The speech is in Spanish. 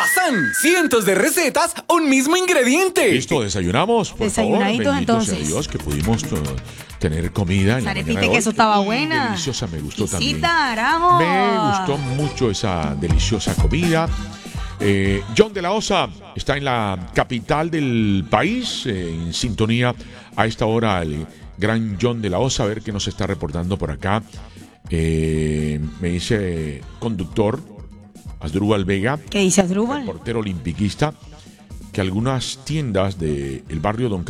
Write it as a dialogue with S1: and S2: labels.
S1: Ultrasan, cientos de recetas, un mismo ingrediente.
S2: Listo, desayunamos, por favor.
S3: Desayunaditos,
S2: Bendito
S3: entonces.
S2: sea Dios que pudimos tener comida en la
S3: Arepita,
S2: mañana de
S3: que
S2: hoy.
S3: eso estaba
S2: Y
S3: buena.
S2: deliciosa, me gustó también.
S3: Visita, Aramo.
S2: Me gustó mucho esa deliciosa comida. John de la Osa está en la capital del país, en sintonía a esta hora el gran John de la Osa, a ver qué nos está reportando por acá. Me dice conductor Asdrúbal Vega,
S3: ¿Qué dice Asdrúbal?
S2: reportero olimpiquista, que algunas tiendas del barrio Don